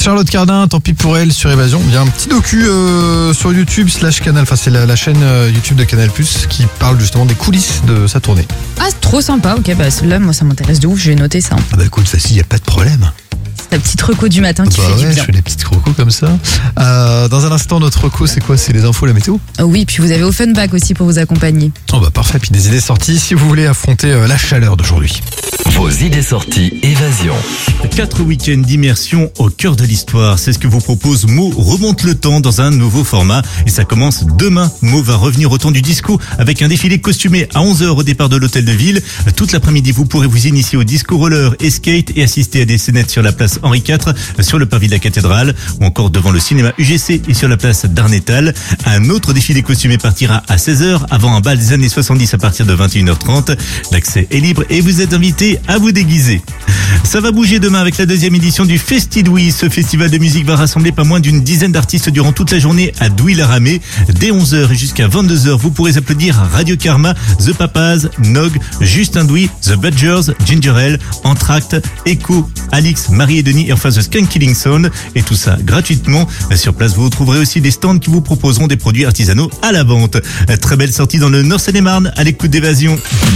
Charlotte Cardin, tant pis pour elle sur Évasion. Il y a un petit docu sur YouTube /Canal, enfin c'est la chaîne YouTube de Canal+, qui parle justement des coulisses de sa tournée. Ah, c'est trop sympa, ok, bah là, moi ça m'intéresse de ouf, je vais noter ça. Ah bah écoute, facile, il n'y a pas de problème. C'est ta petite reco du matin qui fait du bien. Je fais des petites recos comme ça. Dans un instant, notre reco, c'est quoi? C'est les infos, la météo? Oui, puis vous avez Offenbach aussi pour vous accompagner. Oh bah parfait, puis des idées sorties si vous voulez affronter la chaleur d'aujourd'hui. Vos idées sorties Évasion. 4 week-ends d'immersion au cœur de l'histoire. C'est ce que vous propose Mo Remonte le temps dans un nouveau format. Et ça commence demain. Mo va revenir au temps du disco avec un défilé costumé à 11h au départ de l'hôtel de ville. Toute l'après-midi, vous pourrez vous initier au disco roller et skate et assister à des scénettes sur la place Henri IV, sur le parvis de la cathédrale ou encore devant le cinéma UGC et sur la place d'Arnétal. Un autre défilé costumé partira à 16h avant un bal des années 70 à partir de 21h30. L'accès est libre et vous êtes invité à vous déguiser. Ça va bouger demain avec la deuxième édition du Festidouis. Ce festival de musique va rassembler pas moins d'une dizaine d'artistes durant toute la journée à Douy-la-Ramée. Dès 11h et jusqu'à 22h, vous pourrez applaudir Radio Karma, The Papas, Nog, Justin Douy, The Badgers, Ginger Ale, Entracte, Echo, Alix, Marie et Denis et enfin The Skunk Killing Sound. Et tout ça gratuitement. Sur place, vous trouverez aussi des stands qui vous proposeront des produits artisanaux à la vente. Très belle sortie dans le Nord Seine-et-Marne à l'écoute d'Évasion.